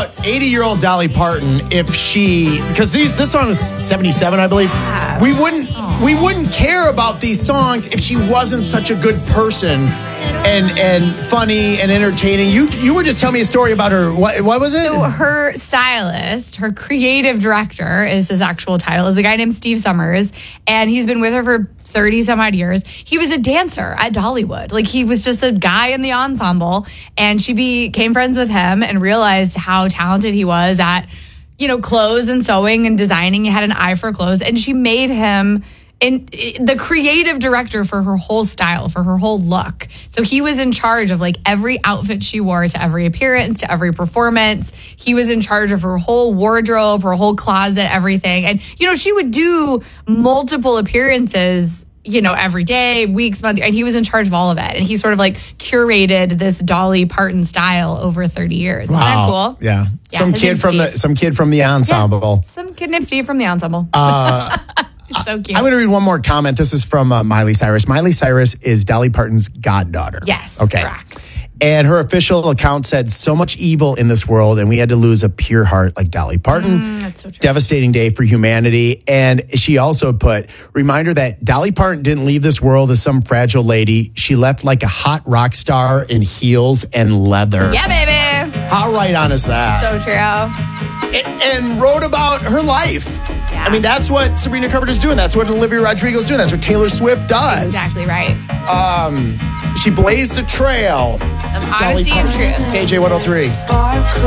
about 80-year-old Dolly Parton if she, because this song was 77, I believe. Yeah. We wouldn't care about these songs if she wasn't such a good person and funny and entertaining. You were just telling me a story about her. What was it? So her stylist, her creative director is his actual title, is a guy named Steve Summers, and he's been with her for 30 some odd years. He was a dancer at Dollywood. Like, he was just a guy in the ensemble, and she became friends with him and realized how talented he was at, clothes and sewing and designing. He had an eye for clothes, and she made him the creative director for her whole style, for her whole look. So he was in charge of like every outfit she wore to every appearance, to every performance. He was in charge of her whole wardrobe, her whole closet, everything. And, she would do multiple appearances, every day, weeks, months, and he was in charge of all of it. And he sort of like curated this Dolly Parton style over 30 years. Wow. Isn't that cool? Yeah. Some kid from the ensemble. Yeah. Some kid named Steve from the ensemble. So cute. I'm going to read one more comment. This is from Miley Cyrus. Miley Cyrus is Dolly Parton's goddaughter. Yes, okay. Correct. And her official account said, so much evil in this world, and we had to lose a pure heart like Dolly Parton. That's so true. Devastating day for humanity. And she also put, reminder that Dolly Parton didn't leave this world as some fragile lady. She left like a hot rock star in heels and leather. Yeah, baby. How right on is that? So true. And wrote about her life. Yeah. I mean, that's what Sabrina Carpenter's doing. That's what Olivia Rodrigo's doing. That's what Taylor Swift does. Exactly right. She blazed a trail. Of honesty and truth. KJ 103.